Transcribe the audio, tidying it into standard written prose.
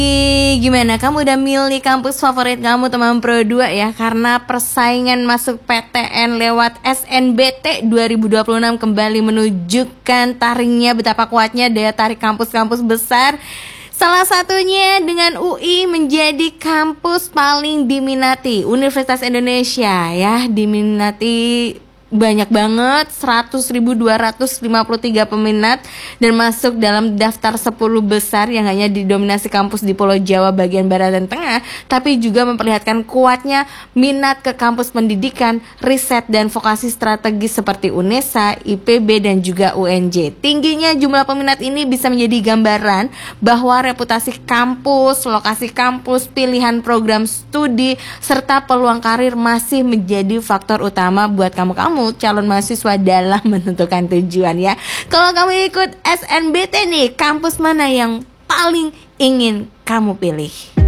Gimana, kamu udah milih kampus favorit kamu teman Pro 2 ya? Karena persaingan masuk PTN lewat SNBT 2026 kembali menunjukkan taringnya betapa kuatnya daya tarik kampus-kampus besar. Salah satunya dengan UI menjadi kampus paling diminati Universitas Indonesia ya, diminati banyak banget, 100.253 peminat dan masuk dalam daftar 10 besar yang hanya didominasi kampus di Pulau Jawa bagian barat dan tengah, tapi juga memperlihatkan kuatnya minat ke kampus pendidikan, riset dan vokasi strategis seperti UNESA, IPB dan juga UNJ. Tingginya jumlah peminat ini bisa menjadi gambaran bahwa reputasi kampus, lokasi kampus, pilihan program studi serta peluang karir masih menjadi faktor utama buat kamu calon mahasiswa dalam menentukan tujuan ya. Kalau kamu ikut SNBT nih, kampus mana yang paling ingin kamu pilih?